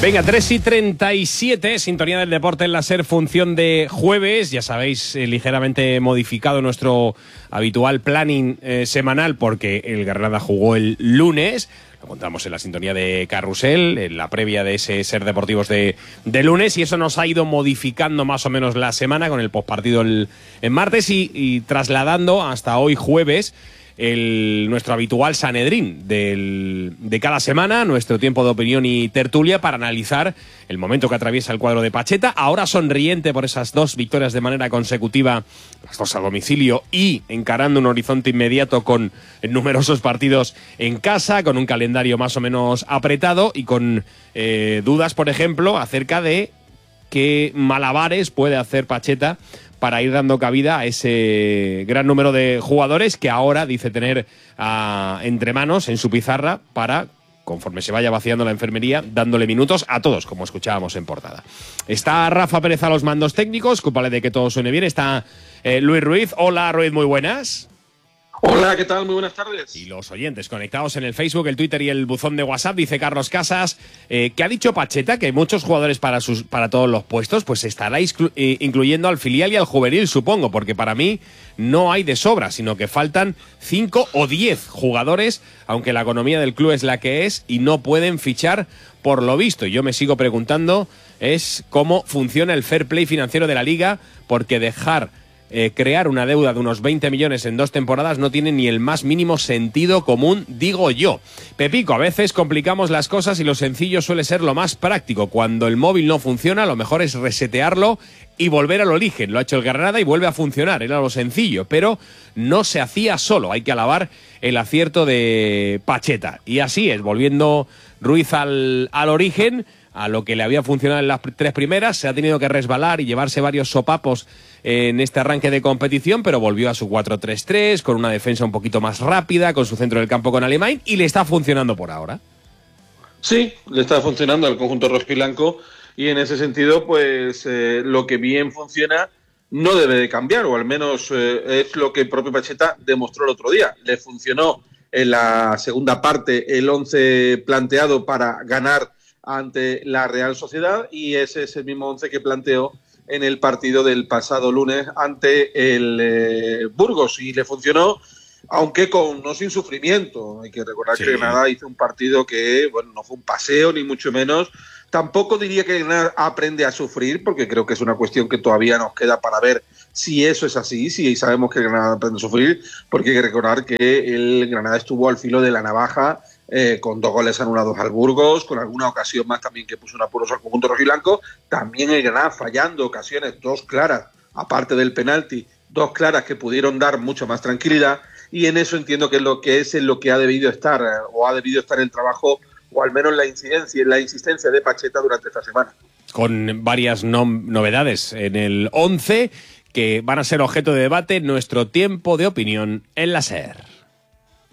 Venga, 3:37, sintonía del deporte en la SER, función de jueves. Ya sabéis, ligeramente modificado nuestro habitual planning semanal porque el Granada jugó el lunes. Lo contamos en la sintonía de Carrusel, en la previa de ese SER Deportivos de lunes, y eso nos ha ido modificando más o menos la semana con el postpartido el martes y trasladando hasta hoy jueves nuestro habitual Sanedrín de cada semana, nuestro tiempo de opinión y tertulia para analizar el momento que atraviesa el cuadro de Pacheta, ahora sonriente por esas 2 victorias de manera consecutiva, las 2 a domicilio, y encarando un horizonte inmediato con numerosos partidos en casa, con un calendario más o menos apretado y con dudas, por ejemplo, acerca de qué malabares puede hacer Pacheta para ir dando cabida a ese gran número de jugadores que ahora dice tener entre manos en su pizarra para, conforme se vaya vaciando la enfermería, dándole minutos a todos, como escuchábamos en portada. Está Rafa Pérez a los mandos técnicos, culpable de que todo suene bien. Está Luis Ruiz. Hola, Ruiz, muy buenas. Hola, ¿qué tal? Muy buenas tardes. Y los oyentes conectados en el Facebook, el Twitter y el buzón de WhatsApp. Dice Carlos Casas, que ha dicho Pacheta que muchos jugadores para todos los puestos, pues estará incluyendo al filial y al juvenil, supongo, porque para mí no hay de sobra, sino que faltan 5 o 10 jugadores, aunque la economía del club es la que es y no pueden fichar por lo visto. Y yo me sigo preguntando es cómo funciona el fair play financiero de la Liga, porque crear una deuda de unos 20 millones en 2 temporadas no tiene ni el más mínimo sentido común, digo yo. Pepico, a veces complicamos las cosas y lo sencillo suele ser lo más práctico. Cuando el móvil no funciona, lo mejor es resetearlo y volver al origen. Lo ha hecho el Granada y vuelve a funcionar, era lo sencillo, pero no se hacía solo. Hay que alabar el acierto de Pacheta. Y así es, volviendo Ruiz al origen, a lo que le había funcionado en las 3 primeras, se ha tenido que resbalar y llevarse varios sopapos en este arranque de competición, pero volvió a su 4-3-3, con una defensa un poquito más rápida, con su centro del campo con Alemán, y le está funcionando por ahora. Sí, le está funcionando al conjunto rojiblanco, y en ese sentido, pues lo que bien funciona no debe de cambiar, o al menos es lo que el propio Pacheta demostró el otro día. Le funcionó en la segunda parte el 11 planteado para ganar ante la Real Sociedad, y ese es el mismo 11 que planteó en el partido del pasado lunes ante el Burgos, y le funcionó, aunque no sin sufrimiento. Hay que recordar que Granada hizo un partido que, bueno, no fue un paseo ni mucho menos. Tampoco diría que Granada aprende a sufrir, porque creo que es una cuestión que todavía nos queda para ver si eso es así, si sabemos que Granada aprende a sufrir, porque hay que recordar que el Granada estuvo al filo de la navaja, con 2 goles anulados al Burgos, con alguna ocasión más también que puso en apuros al conjunto rojiblanco. También el Granada fallando ocasiones, 2 claras, aparte del penalti, 2 claras que pudieron dar mucha más tranquilidad, y en eso entiendo que es en lo que ha debido estar, o ha debido estar el trabajo, o al menos la insistencia de Pacheta durante esta semana. Con varias novedades en el 11 que van a ser objeto de debate en nuestro tiempo de opinión en la SER.